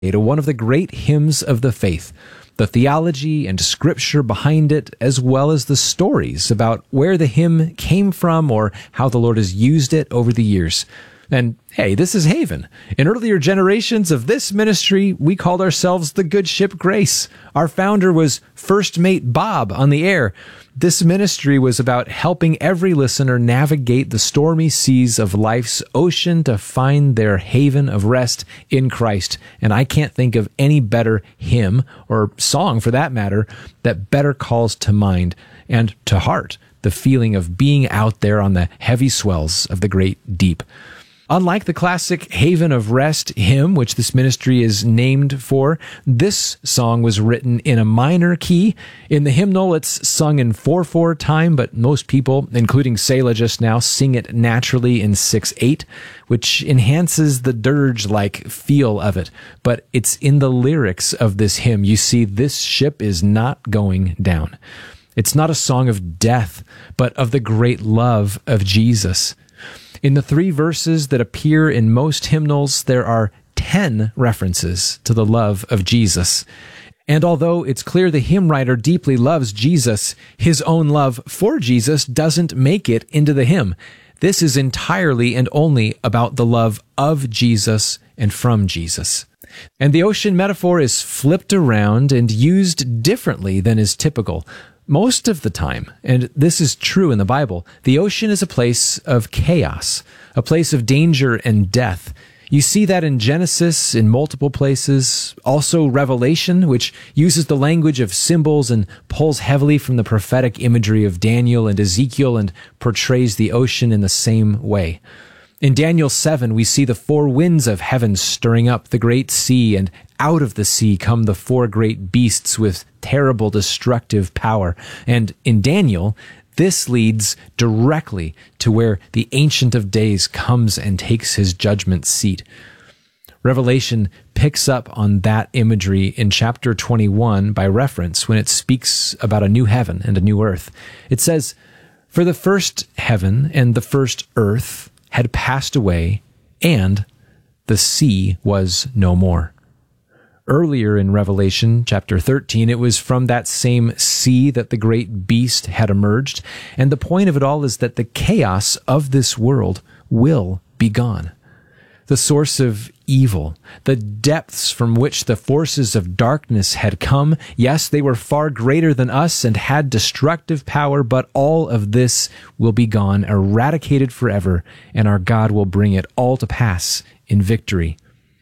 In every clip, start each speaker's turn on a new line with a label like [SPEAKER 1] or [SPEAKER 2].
[SPEAKER 1] to one of the great hymns of the faith, the theology and scripture behind it, as well as the stories about where the hymn came from or how the Lord has used it over the years. And hey, this is Haven. In earlier generations of this ministry, we called ourselves the Good Ship Grace. Our founder was First Mate Bob on the air. This ministry was about helping every listener navigate the stormy seas of life's ocean to find their haven of rest in Christ. And I can't think of any better hymn, or song for that matter, that better calls to mind and to heart the feeling of being out there on the heavy swells of the great deep. Unlike the classic Haven of Rest hymn, which this ministry is named for, this song was written in a minor key. In the hymnal, it's sung in 4/4 time, but most people, including Selah just now, sing it naturally in 6/8, which enhances the dirge-like feel of it. But it's in the lyrics of this hymn. You see, this ship is not going down. It's not a song of death, but of the great love of Jesus. In the 3 verses that appear in most hymnals, there are 10 references to the love of Jesus. And although it's clear the hymn writer deeply loves Jesus, his own love for Jesus doesn't make it into the hymn. This is entirely and only about the love of Jesus and from Jesus. And the ocean metaphor is flipped around and used differently than is typical. Most of the time, and this is true in the Bible, the ocean is a place of chaos, a place of danger and death. You see that in Genesis in multiple places, also Revelation, which uses the language of symbols and pulls heavily from the prophetic imagery of Daniel and Ezekiel and portrays the ocean in the same way. In Daniel 7, we see the 4 winds of heaven stirring up the great sea, and out of the sea come the 4 great beasts with terrible destructive power. And in Daniel, this leads directly to where the Ancient of Days comes and takes his judgment seat. Revelation picks up on that imagery in chapter 21 by reference when it speaks about a new heaven and a new earth. It says, "For the first heaven and the first earth had passed away, and the sea was no more." Earlier in Revelation chapter 13, it was from that same sea that the great beast had emerged, and the point of it all is that the chaos of this world will be gone. The source of evil, the depths from which the forces of darkness had come, yes, they were far greater than us and had destructive power, but all of this will be gone, eradicated forever, and our God will bring it all to pass in victory.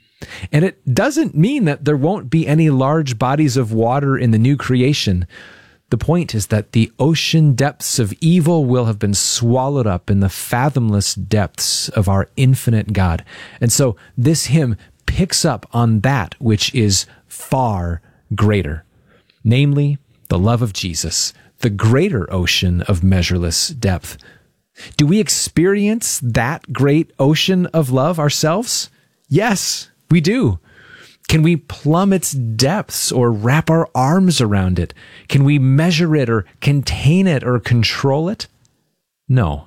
[SPEAKER 1] And it doesn't mean that there won't be any large bodies of water in the new creation. The point is that the ocean depths of evil will have been swallowed up in the fathomless depths of our infinite God. And so this hymn picks up on that which is far greater, namely the love of Jesus, the greater ocean of measureless depth. Do we experience that great ocean of love ourselves? Yes, we do. Can we plumb its depths or wrap our arms around it? Can we measure it or contain it or control it? No.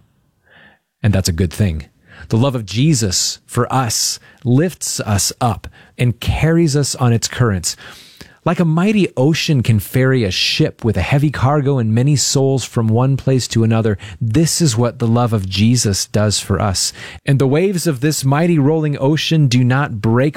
[SPEAKER 1] And that's a good thing. The love of Jesus for us lifts us up and carries us on its currents. Like a mighty ocean can ferry a ship with a heavy cargo and many souls from one place to another, this is what the love of Jesus does for us. And the waves of this mighty rolling ocean do not break